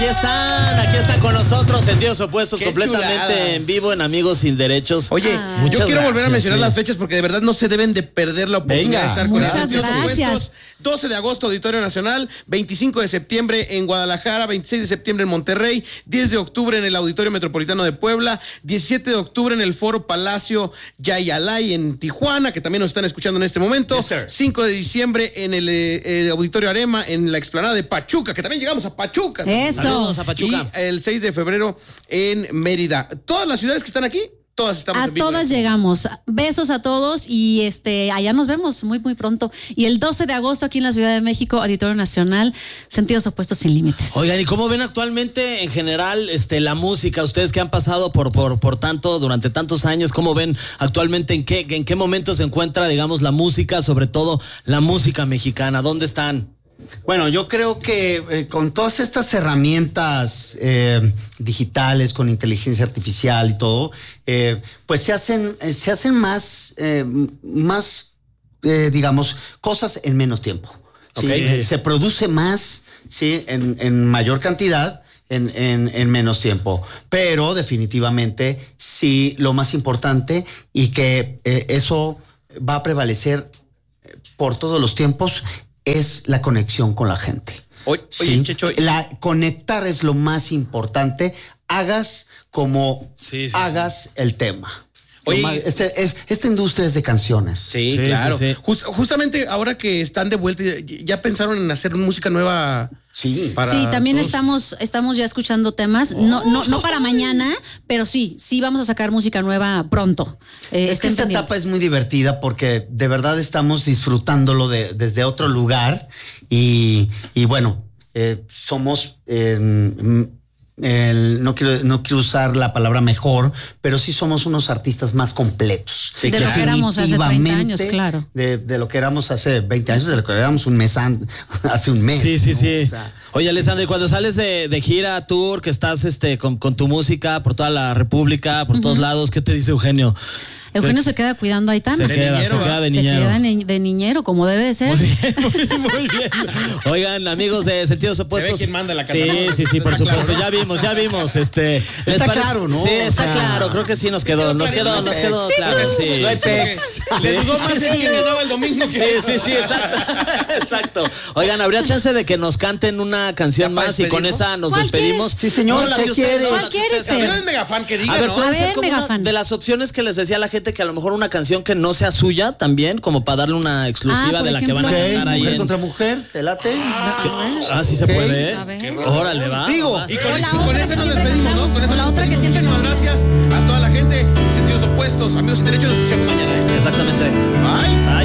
aquí están con nosotros, Sentidos Opuestos, Qué completamente chulada. en vivo en Amigos Sin Derechos. Oye, yo quiero volver a mencionar sí. las fechas porque de verdad no se deben de perder la oportunidad de estar con Muchas Sentidos gracias. Opuestos. 12 de agosto, Auditorio Nacional, 25 de septiembre en Guadalajara, 26 de septiembre en Monterrey, 10 de octubre en el Auditorio Metropolitano de Puebla, 17 de octubre en el Foro Palacio Yayalay en Tijuana, que también nos están escuchando en este momento, Yes, sir. 5 de diciembre en el Auditorio Arema en la explanada de Pachuca, que también llegamos a Pachuca. Eso. Saludos a Pachuca. Y el 6 de febrero en Mérida. Todas las ciudades que están aquí, todas estamos A en vivo. todas llegamos. Besos a todos y allá nos vemos muy, muy pronto. Y el 12 de agosto aquí en la Ciudad de México, Auditorio Nacional, Sentidos Opuestos sin Límites. Oigan, ¿y cómo ven actualmente en general la música? Ustedes que han pasado durante tantos años, ¿cómo ven actualmente en qué momento se encuentra, digamos, la música, sobre todo la música mexicana? ¿Dónde están? Bueno, yo creo que con todas estas herramientas digitales, con inteligencia artificial y todo, pues se hacen más, digamos, cosas en menos tiempo. ¿Sí? Okay. Se produce más, sí, en mayor cantidad. En menos tiempo, pero definitivamente sí, lo más importante y que eso va a prevalecer por todos los tiempos es la conexión con la gente. Oye, ¿sí? Checho, Conectar es lo más importante, hagas como hagas el tema. Oye, esta industria es de canciones. Sí, Sí, claro. sí, sí. Justamente ahora que están de vuelta, ¿ya pensaron en hacer música nueva? Sí. Sí, también todos? estamos ya escuchando temas, no para mañana, pero sí vamos a sacar música nueva pronto. Es que esta etapa es muy divertida porque de verdad estamos disfrutándolo desde otro lugar y bueno, somos... no quiero usar la palabra mejor, pero sí somos unos artistas más completos. Sí, de lo que éramos hace 30 años, claro. De lo que éramos hace 20 años, de lo que éramos hace un mes. Sí, sí, ¿no? sí. O sea, Oye, Alessandro, y cuando sales de gira, tour, que estás con tu música por toda la República, por todos lados, ¿qué te dice Eugenio? Eugenio se queda cuidando a Aitana. Se queda de niñero. Se queda de niñero, como debe de ser. Muy bien. Oigan, amigos de Sentidos Opuestos. Se ve quién manda en la casa, Sí, ¿no? sí, por Está supuesto. claro. Ya vimos. ¿Les Está parece? claro, ¿no? Sí, está O sea, claro. Creo que sí nos quedó claro. Sí. No hay pex. Le digo más de quién ganaba el domingo que Sí, exacto. Oigan, ¿habría chance de que nos canten una canción ¿Ya para más y con despedirnos? esa nos ¿Cuál despedimos? quieres? Sí, señor, la ¿qué que ustedes, quieres? la ¿Cuál que ustedes quieres, saben. Pero es mega fan que diga, A ver, ¿no? puede A ser ver, como mega una fan. de las opciones que les decía a la gente, que a lo mejor una canción que no sea suya también, como para darle una exclusiva por de la que van a ejemplo. cantar ahí mujer en... contra mujer, ¿te late? Sí se Ok. puede, A ver. Órale, va. Digo, va. Y con, O la con otra esa que nos siempre despedimos, ¿no? cantamos. Con esa O la nos otra que despedimos. siempre Muchísimas gracias a toda la gente. Sentidos Opuestos, Amigos Sin Derechos, nos escuchamos mañana. Exactamente.